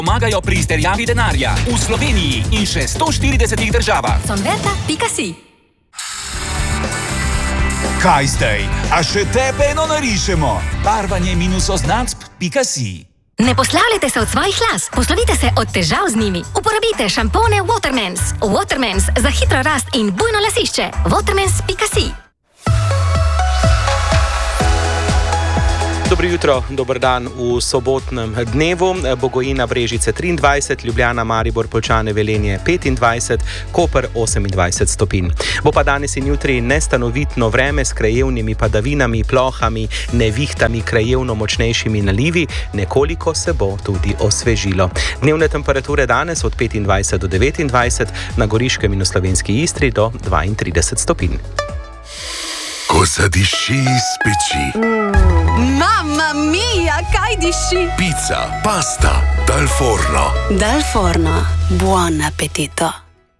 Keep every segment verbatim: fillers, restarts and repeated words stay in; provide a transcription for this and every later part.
Pomagajo pri izterjavi denarja v Sloveniji in še sto štiridesetih državah. Sonverta pika si. Kaj zdaj? A še tebe eno narišemo? Barvanje minus oznacb pika si. Ne poslavljajte se od svojih las, poslovite se od težav z njimi. Uporabite šampone Watermans. Watermans za hitro rast in bujno lasišče. Watermans pika si. Dobro jutro, dober dan v sobotnem dnevu. Bogojina, Brežice triindvajset, Ljubljana, Maribor, Poljčane, Velenje petindvajset, Koper osemindvajset stopinj. Bo pa danes in jutri nestanovitno vreme s krajevnimi padavinami, plohami, nevihtami, krajevno močnejšimi nalivi, nekoliko se bo tudi osvežilo. Dnevne temperature danes od petindvajset do devetindvajset, na Goriškem in v Slovenski Istri do dvaintrideset stopinj. Ko zadiši iz peči. Mm, mamma mia, kaj diši? Pica, pasta, dal forno. Dal forno, buon appetito.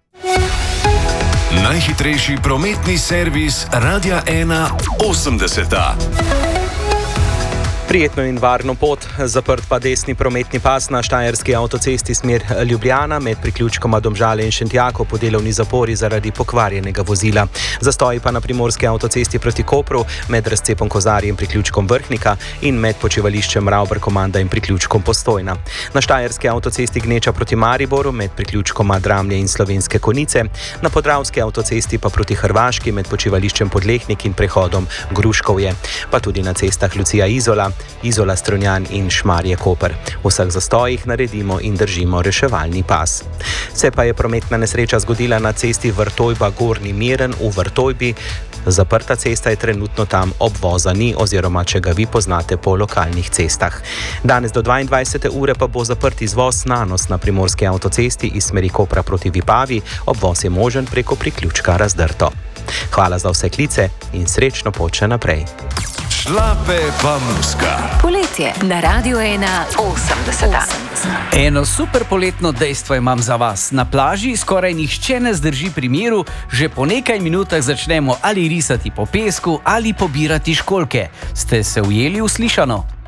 Najhitrejši prometni servis Radia ena osemdeseta. Prijetno in varno pot, zaprt pa desni prometni pas na štajerski avtocesti smer Ljubljana med priključkoma Domžale in Šentjakov po delovni zapori zaradi pokvarjenega vozila. Zastoji pa na primorski avtocesti proti Kopru med razcepom Kozarje in priključkom Vrhnika in med počivališčem Ravber-Komanda in priključkom Postojna. Na štajerski avtocesti Gneča proti Mariboru med priključkoma Dramlje in Slovenske Konjice, na podravski avtocesti pa proti Hrvaški med počivališčem Podlehnik in prehodom Gruškovje, pa tudi na cestah Lucija Izola, Izola Strunjan in Šmarje Koper. V vseh zastojih naredimo in držimo reševalni pas. Se pa je prometna nesreča zgodila na cesti Vrtojba-Gornji Miren v Vrtojbi. Zaprta cesta je trenutno tam, obvoza ni oziroma če ga vi poznate po lokalnih cestah. Danes do dvaindvajsete ure pa bo zaprt izvoz Nanos na primorski avtocesti iz smeri Kopra proti Vipavi, obvoz je možen preko priključka Razdrto. Hvala za vse klice in srečno pot še naprej. Šlape pa muska. Poletje na Radiu ena osemdeseta. Eno super poletno dejstvo imam za vas. Na plaži skoraj nihče ne zdrži pri miru, že po nekaj minutah začnemo ali risati po pesku ali pobirati školjke. Ste se ujeli v slišano?